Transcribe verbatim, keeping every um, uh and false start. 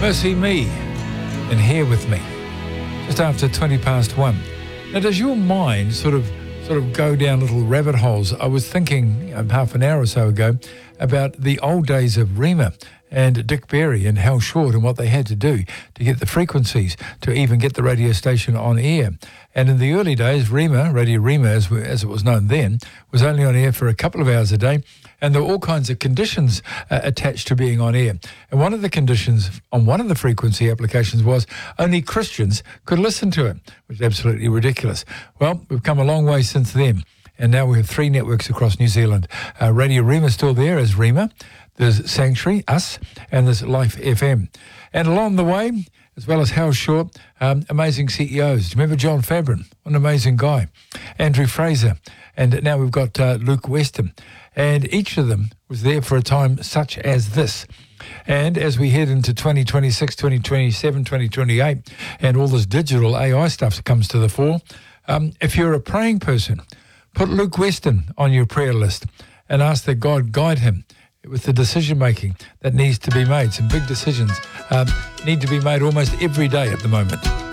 Mercy Me and Here With Me, just after twenty past one. Now, does your mind sort of sort of go down little rabbit holes? I was thinking you know, half an hour or so ago about the old days of Rima and Dick Berry and Hal Short and what they had to do to get the frequencies to even get the radio station on air. And in the early days, Rima, Radio Rima as, we, as it was known then, was only on air for a couple of hours a day, and there were all kinds of conditions uh, attached to being on air. And one of the conditions on one of the frequency applications was only Christians could listen to it, which is absolutely ridiculous. Well, we've come a long way since then, and now we have three networks across New Zealand. Uh, Radio Rima still there as Rima. There's Sanctuary, us, and there's Life F M. And along the way, as well as Hal Short, um, amazing C E Os. Do you remember John Fabrin? What an amazing guy. Andrew Fraser. And now we've got uh, Luke Weston. And each of them was there for a time such as this. And as we head into twenty twenty-six, twenty twenty-seven, twenty twenty-eight, and all this digital A I stuff comes to the fore, um, if you're a praying person, put Luke Weston on your prayer list and ask that God guide him with the decision-making that needs to be made. Some big decisions um, need to be made almost every day at the moment.